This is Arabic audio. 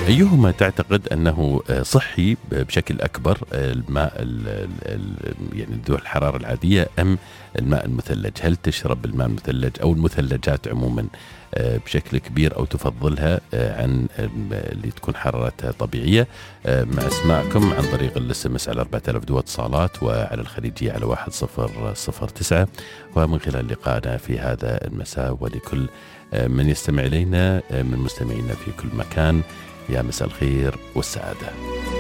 أيهما تعتقد أنه صحي بشكل أكبر، الماء يعني ذو الحرارة العادية أم الماء المثلج؟ هل تشرب الماء المثلج أو المثلجات عموما بشكل كبير، أو تفضلها عن اللي تكون حرارتها طبيعية؟ مع اسماعكم عن طريق الاس على 4000 دو اتصالات، وعلى الخليجية على 1009، ومن خلال لقائنا في هذا المساء. ولكل من يستمع إلينا من مستمعينا في كل مكان، يا مساء الخير والسعادة.